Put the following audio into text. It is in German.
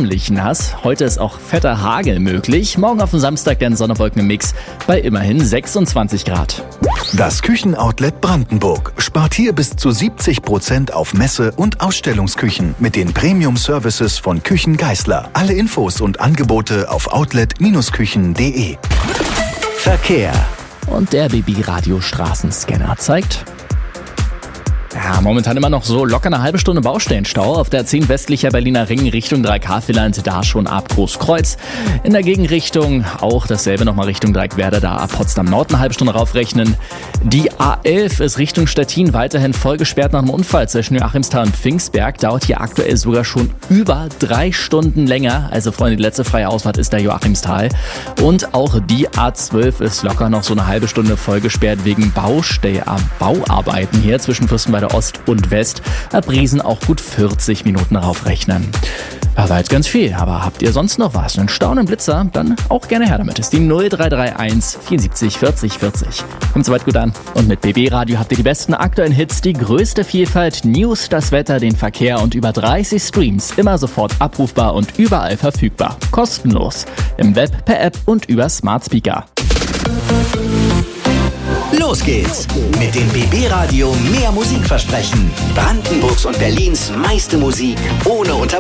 ziemlich nass. Heute ist auch fetter Hagel möglich. Morgen auf dem Samstag dann Sonne-Wolken im Mix bei immerhin 26 Grad. Das Küchenoutlet Brandenburg spart hier bis zu 70% auf Messe- und Ausstellungsküchen mit den Premium-Services von Küchen Geisler. Alle Infos und Angebote auf outlet-küchen.de. Verkehr. Und der BB-Radio-Straßenscanner zeigt... Ja, momentan immer noch so locker eine halbe Stunde Baustellenstau. Auf der 10 westlicher Berliner Ring Richtung 3K-Vierland, da schon ab Großkreuz. In der Gegenrichtung auch dasselbe nochmal Richtung Dreieckwerder, da ab Potsdam Nord eine halbe Stunde raufrechnen. Die A11 ist Richtung Stettin weiterhin voll gesperrt nach einem Unfall zwischen Joachimsthal und Pfingstberg. Dauert hier aktuell sogar schon über 3 Stunden länger. Also Freunde, die letzte freie Ausfahrt ist da Joachimsthal. Und auch die A12 ist locker noch so eine halbe Stunde voll gesperrt wegen Bauarbeiten hier zwischen Fürstenwalde Ost und West. Ab Riesen auch gut 40 Minuten raufrechnen. Ja, war jetzt ganz viel, aber habt ihr sonst noch was? Einen Stau, einen Blitzer? Dann auch gerne her damit. Ist die 0331 74 40 40. Kommt soweit gut an. Und mit BB Radio habt ihr die besten aktuellen Hits, die größte Vielfalt, News, das Wetter, den Verkehr und über 30 Streams. Immer sofort abrufbar und überall verfügbar. Kostenlos. Im Web, per App und über Smart Speaker. Los geht's mit dem BB Radio mehr Musikversprechen. Brandenburgs und Berlins meiste Musik ohne Unterbrechung.